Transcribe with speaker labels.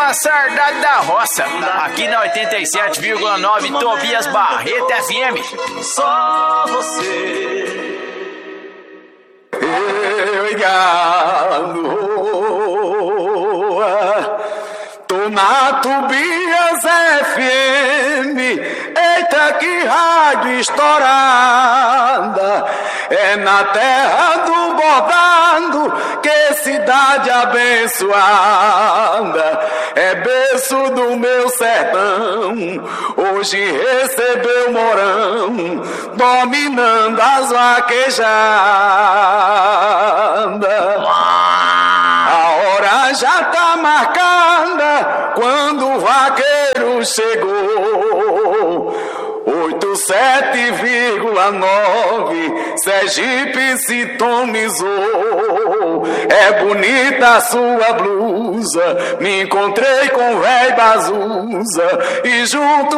Speaker 1: a Saudade da Roça, aqui na 87,9 Tobias Barreto FM.
Speaker 2: Só você.
Speaker 3: Tô na Tobias FM. Eita, que rádio estourada. É na terra do bordado, que cidade abençoada. É berço do meu sertão, hoje recebeu Mourão, dominando as vaquejadas. A hora já tá marcada, quando o vaqueiro chegou. 87,9 Sergipe sintonizou. É bonita a sua blusa, me encontrei com o véi Bazuza e junto